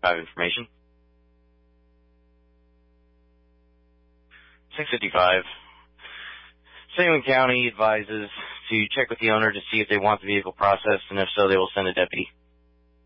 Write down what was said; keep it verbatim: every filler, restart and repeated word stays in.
fifty-five information. six fifty-five. Salem County advises to check with the owner to see if they want the vehicle processed, and if so, they will send a deputy.